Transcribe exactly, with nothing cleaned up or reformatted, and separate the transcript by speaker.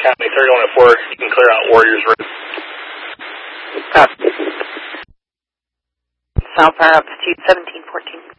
Speaker 1: Academy, thirty-one oh four, you can clear out Warriors Road.
Speaker 2: Copy. South Power altitude seventeen fourteen.